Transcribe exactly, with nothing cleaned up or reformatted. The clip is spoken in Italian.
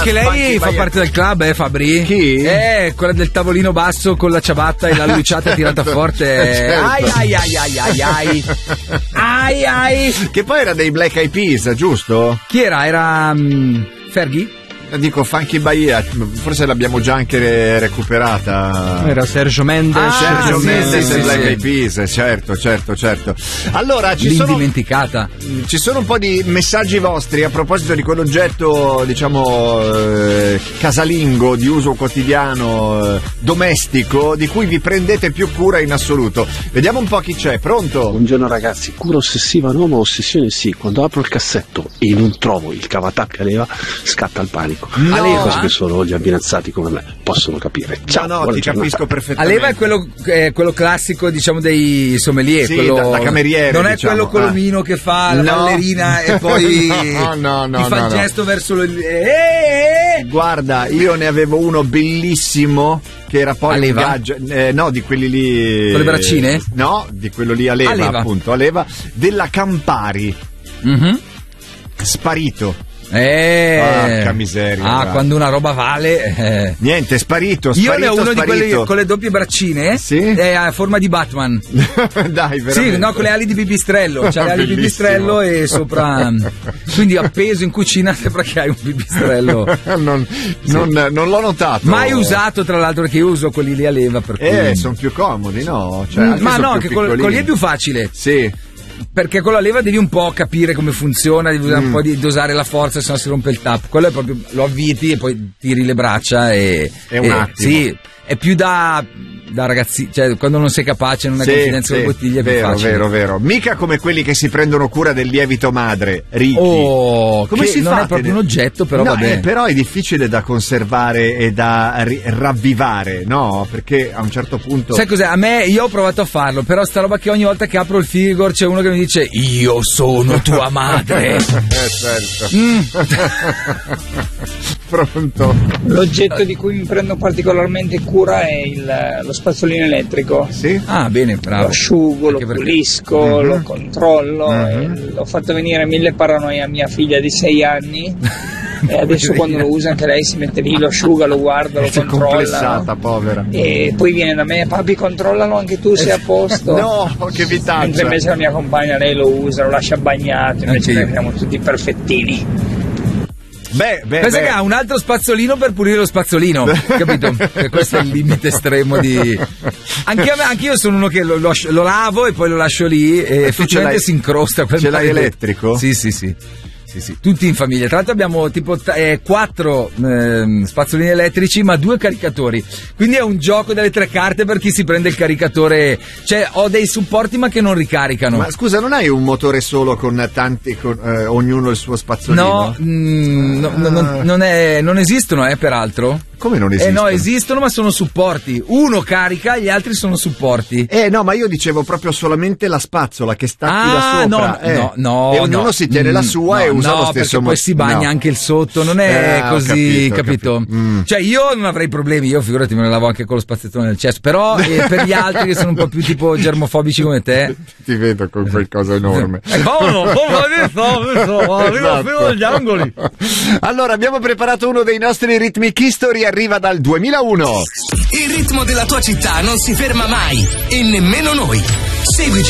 Che lei fa parte del club, eh, Fabri? Chi? Eh, quella del tavolino basso con la ciabatta e la luciata tirata forte. Certo. Ai ai ai ai ai ai. Ai ai. Che poi era dei Black Eyed Peas, giusto? Chi era? Era um, Fergie? Dico Funky Bahia, forse l'abbiamo già anche re- recuperata. Era Sergio Mendes. Ah, Sergio sì, Mendes sì, e sì, Black sì. Eyed Peas, certo, certo, certo. Allora, ci sono, L'indimenticata. ci sono un po' di messaggi vostri a proposito di quell'oggetto, diciamo, eh, casalingo, di uso quotidiano, eh, domestico, di cui vi prendete più cura in assoluto. Vediamo un po' chi c'è, pronto? Buongiorno ragazzi, cura ossessiva no, ma ossessione sì. Quando apro il cassetto e non trovo il cavatappi a leva, scatta il panico. No. Le cose che sono gli abbinazzati come me possono capire. Ciao, No, no, buona ti giornata. capisco perfettamente. Aleva è quello, eh, quello classico, diciamo, dei sommelier. Sì, quello, da- da cameriere, non è diciamo, quello colomino eh. che fa la No. ballerina e poi No, no, no, ti fa no, il no. gesto verso lo... Eh, eh. Guarda, io ne avevo uno bellissimo che era poi un Aleva? gadget, eh, no, di quelli lì. Con le braccine? No, di quello lì a leva, A leva. appunto, a leva della Campari. Mhm. Sparito. Eh. Porca miseria, Ah, guarda. quando una roba vale. eh. Niente, è sparito, sparito, Io ne ho uno sparito. di quelli con le doppie braccine. Sì? È a forma di Batman. Dai, veramente. Sì, no, con le ali di pipistrello. C'ha le ali di Bellissimo. pipistrello e sopra. Quindi appeso in cucina sembra che hai un pipistrello. non, non, non l'ho notato. Mai usato, tra l'altro, perché io uso quelli lì a leva. Per cui... Eh, sono più comodi, no? Cioè, Mm, anche ma sono no, più che con, con piccolini. lì è più facile. Sì. Perché con la leva devi un po' capire come funziona, devi usare Mm. un po' di dosare la forza, se no si rompe il tappo. Quello è proprio lo avviti e poi tiri le braccia e. È un e- attimo. Sì, è più da, da ragazzi, cioè quando non sei capace, non hai Sì, confidenza sì, con le bottiglie, è più vero, facile. vero, vero. Mica come quelli che si prendono cura del lievito madre, ricchi. Oh, Come che si non fa è proprio a un oggetto, però no, vabbè. eh, però è difficile da conservare e da ri- ravvivare, no? Perché a un certo punto. Sai cos'è? A me, io ho provato a farlo, però sta roba che ogni volta che apro il Figor c'è uno che mi dice io sono tua madre. Eh, certo. Mm. Pronto? L'oggetto di cui mi prendo particolarmente cura è il, lo spazzolino elettrico. Sì? Ah, bene, bravo. Lo asciugo, lo Anche perché- pulisco, Mhm. lo controllo. Mhm. e l'ho fatto venire mille paranoie a mia figlia di sei anni. E adesso quando lo usa anche lei si mette lì, lo asciuga, lo guarda, lo Si è controlla. complessata, povera. E poi viene da me, papi controllalo anche tu, sei a posto. No, che Mentre vitaccia. invece la mia compagna lei lo usa, lo lascia bagnato, invece Anche io. noi siamo tutti perfettini. Beh, beh, Pensa beh. che ha un altro spazzolino per pulire lo spazzolino, capito? Che questo è il limite estremo di. Anche a me, anche io sono uno che lo, lo, lo lavo e poi lo lascio lì e tu ce effettivamente l'hai- si incrosta quel ce l'hai maledetto. elettrico? Sì, sì, sì. Sì, sì, tutti in famiglia. Tra l'altro abbiamo tipo t- eh, quattro ehm, spazzolini elettrici, ma due caricatori. Quindi è un gioco delle tre carte per chi si prende il caricatore. Cioè, ho dei supporti ma che non ricaricano. Ma scusa, non hai un motore solo con tanti, con, eh, ognuno il suo spazzolino? No, mm, no, no, non, non è- non esistono, eh, peraltro. Come non Eh esistono? no, esistono, ma sono supporti. Uno carica, gli altri sono supporti. Eh no, ma io dicevo proprio solamente la spazzola che stacchi Ah, da sopra. no, eh. no, no, E ognuno no. si tiene la sua Mm, e no, usa no, lo stesso perché mo- poi si bagna no. anche il sotto, non è Eh, ho così, capito, ho capito? capito. Mm. Cioè io non avrei problemi, io figurati me ne lavo anche con lo spazzettone nel cesso, però eh, per gli altri che sono un po' più tipo germofobici come te. Ti vedo con quel coso enorme. È buono, arriva fino agli angoli. Allora, abbiamo preparato uno dei nostri Rhythmic History, arriva dal duemilauno. Il ritmo della tua città non si ferma mai e nemmeno noi. Seguici